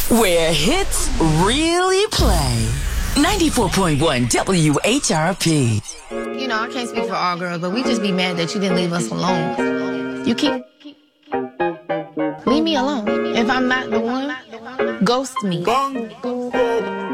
Where hits really play. 94.1 WHRP. You know, I can't speak for all girls, but we just be mad that you didn't leave us alone. You keep... Leave me alone. If I'm not the one, ghost me.